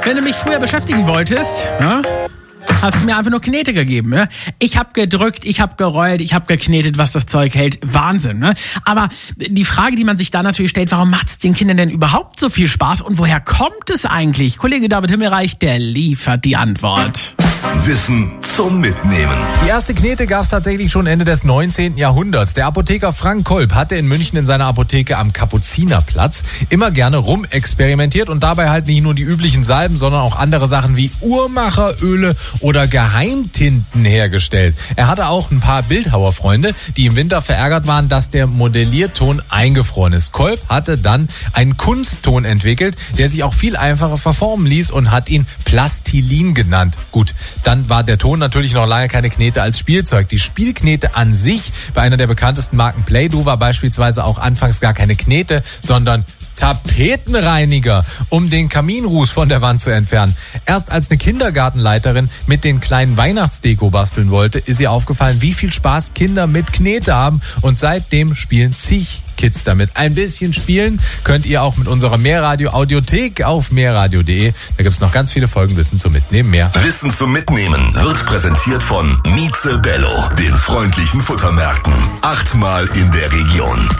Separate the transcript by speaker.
Speaker 1: Wenn du mich früher beschäftigen wolltest, ja, hast du mir einfach nur Knete gegeben. Ne? Ich habe gedrückt, ich habe gerollt, ich habe geknetet, was das Zeug hält. Wahnsinn. Ne? Aber die Frage, die man sich da natürlich stellt, warum macht es den Kindern denn überhaupt so viel Spaß und woher kommt es eigentlich? Kollege David Himmelreich, der liefert die Antwort.
Speaker 2: Wissen zum Mitnehmen.
Speaker 3: Die erste Knete gab es tatsächlich schon Ende des 19. Jahrhunderts. Der Apotheker Frank Kolb hatte in München in seiner Apotheke am Kapuzinerplatz immer gerne rumexperimentiert und dabei halt nicht nur die üblichen Salben, sondern auch andere Sachen wie Uhrmacheröle oder Geheimtinten hergestellt. Er hatte auch ein paar Bildhauerfreunde, die im Winter verärgert waren, dass der Modellierton eingefroren ist. Kolb hatte dann einen Kunstton entwickelt, der sich auch viel einfacher verformen ließ und hat ihn Plastilin genannt. Gut, dann war der Ton natürlich noch lange keine Knete als Spielzeug. Die Spielknete an sich, bei einer der bekanntesten Marken Play-Doh, war beispielsweise auch anfangs gar keine Knete, sondern Tapetenreiniger, um den Kaminruß von der Wand zu entfernen. Erst als eine Kindergartenleiterin mit den kleinen Weihnachtsdeko basteln wollte, ist ihr aufgefallen, wie viel Spaß Kinder mit Knete haben, und seitdem spielen zig Kids damit. Ein bisschen spielen könnt ihr auch mit unserer Mehrradio-Audiothek auf mehrradio.de. Da gibt's noch ganz viele Folgen Wissen zum Mitnehmen. Mehr
Speaker 2: Wissen zum Mitnehmen wird präsentiert von Mieze Bello, den freundlichen Futtermärkten. 8-mal in der Region.